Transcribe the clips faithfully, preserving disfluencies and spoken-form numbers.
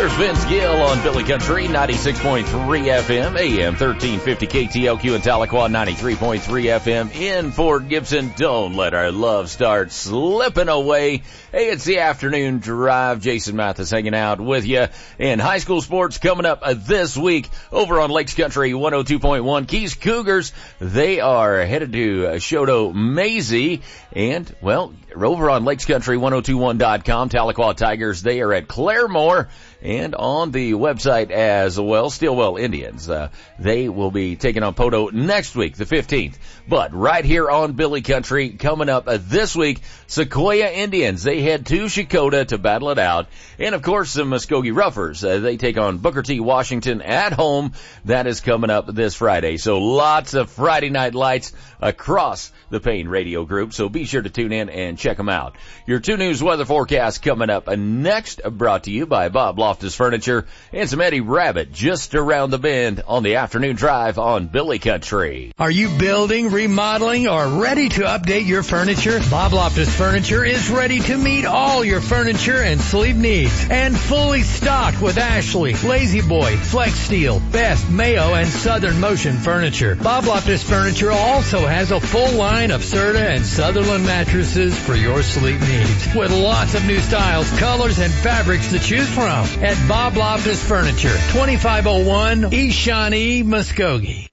There's Vince Gill on Billy Country, ninety-six point three F M, A M thirteen fifty K T L Q in Tahlequah, ninety-three point three F M in Fort Gibson. Don't let our love start slipping away. Hey, it's the afternoon drive. Jason Mathis hanging out with you. And high school sports coming up this week over on Lakes Country one oh two point one. Keys Cougars, they are headed to Shoto Maisie. And, well, over on Lakes Country ten twenty-one dot com, Tahlequah Tigers, they are at Claremore. And on the website as well, Stillwell Indians, uh, they will be taking on Poto next week, the fifteenth. But right here on Billy Country, coming up uh, this week, Sequoia Indians, they head to Shakota to battle it out. And of course, the Muskogee Roughers, uh, they take on Booker T. Washington at home. That is coming up this Friday. So lots of Friday night lights across the Payne Radio Group. So be sure to tune in and check them out. Your two News weather forecast coming up uh, next, uh, brought to you by Bob Loftus Furniture and some Eddie Rabbit just around the bend on the afternoon drive on Billy Country. Are you building, remodeling, or ready to update your furniture? Bob Loftus Furniture is ready to meet all your furniture and sleep needs, and fully stocked with Ashley, Lazy Boy, Flex Steel, Best, Mayo, and Southern Motion furniture. Bob Loftus Furniture also has a full line of Serta and Sutherland mattresses for your sleep needs, with lots of new styles, colors, and fabrics to choose from at Bob Loftus Furniture, twenty-five oh one East Shawnee, Muskogee.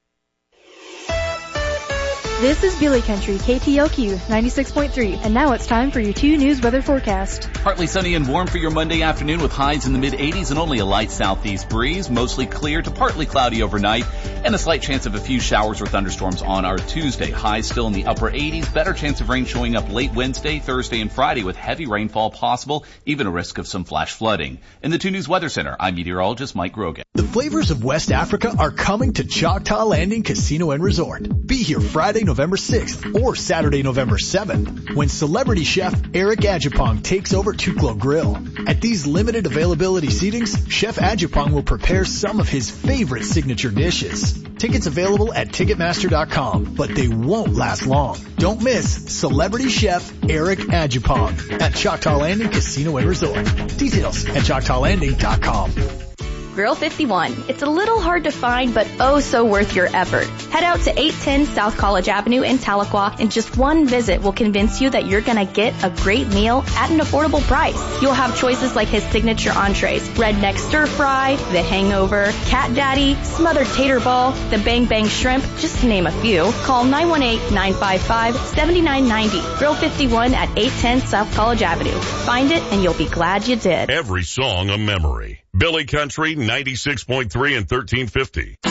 This is Billy Country, K T L Q ninety-six point three, and now it's time for your two News weather forecast. Partly sunny and warm for your Monday afternoon with highs in the mid eighties and only a light southeast breeze, mostly clear to partly cloudy overnight, and a slight chance of a few showers or thunderstorms on our Tuesday. Highs still in the upper eighties, better chance of rain showing up late Wednesday, Thursday, and Friday with heavy rainfall possible, even a risk of some flash flooding. In the two News Weather Center, I'm meteorologist Mike Grogan. The flavors of West Africa are coming to Choctaw Landing Casino and Resort. Be here Friday, November sixth or Saturday, November seventh when celebrity chef Eric Adjepong takes over Tuklo Grill. At these limited availability seatings, Chef Adjepong will prepare some of his favorite signature dishes. Tickets available at Ticketmaster dot com, but they won't last long. Don't miss celebrity chef Eric Adjepong at Choctaw Landing Casino and Resort. Details at Choctaw Landing dot com. Grill fifty-one. It's a little hard to find, but oh so worth your effort. Head out to eight ten South College Avenue in Tahlequah, and just one visit will convince you that you're gonna get a great meal at an affordable price. You'll have choices like his signature entrees, redneck stir fry, the hangover, cat daddy, smothered tater ball, the bang bang shrimp, just to name a few. Call nine one eight, nine five five, seven nine nine zero. Grill fifty-one at eight ten South College Avenue. Find it and you'll be glad you did. Every song a memory. Billy Country ninety-six point three and thirteen fifty.